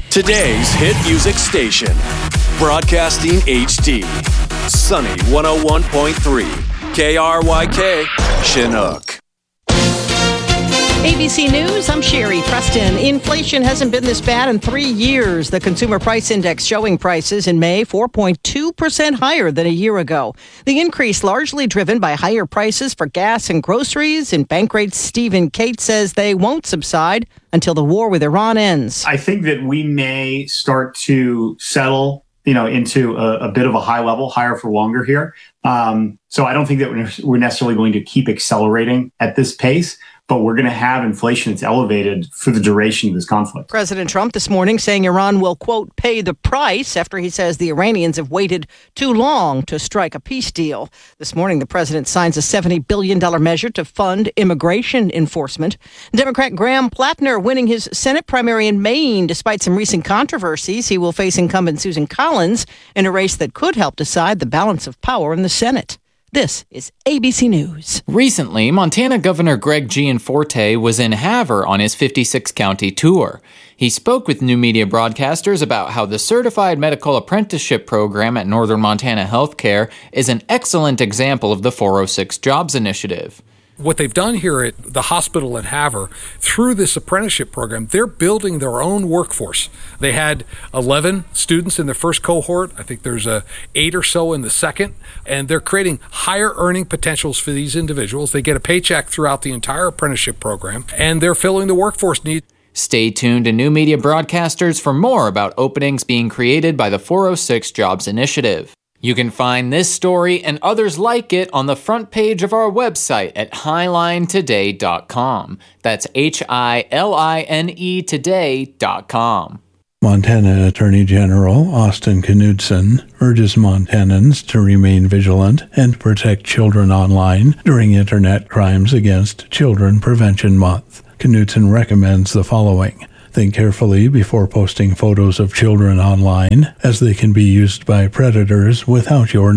Today's hit music station. Broadcasting HD. Sunny 101.3. KRYK, Chinook. ABC News, I'm Sherry Preston. Inflation hasn't been this bad in 3 years. The Consumer Price Index showing prices in May 4.2% higher than a year ago. The increase largely driven by higher prices for gas and groceries. And Bankrate Stephen Cate says they won't subside until the war with Iran ends. I think that we may start to settle into a bit of a high level, higher for longer here. So I don't think that we're necessarily going to keep accelerating at this pace, but we're going to have inflation that's elevated for the duration of this conflict. President Trump this morning saying Iran will, quote, pay the price after he says the Iranians have waited too long to strike a peace deal. This morning, the president signs a $70 billion measure to fund immigration enforcement. Democrat Graham Plattner winning his Senate primary in Maine despite some recent controversies. He will face incumbent Susan Collins in a race that could help decide the balance of power in the Senate. This is ABC News. Recently, Montana Governor Greg Gianforte was in Havre on his 56-county tour. He spoke with new media broadcasters about how the Certified Medical Apprenticeship Program at Northern Montana Healthcare is an excellent example of the 406 Jobs Initiative. What they've done here at the hospital at Havre, through this apprenticeship program, they're building their own workforce. They had 11 students in the first cohort. I think there's 8 or so in the second. And they're creating higher earning potentials for these individuals. They get a paycheck throughout the entire apprenticeship program, and they're filling the workforce need. Stay tuned to new media broadcasters for more about openings being created by the 406 Jobs Initiative. You can find this story and others like it on the front page of our website at highlinetoday.com. That's HILINE today.com. Montana Attorney General Austin Knudsen urges Montanans to remain vigilant and protect children online during Internet Crimes Against Children Prevention Month. Knudsen recommends the following. Think carefully before posting photos of children online, as they can be used by predators without your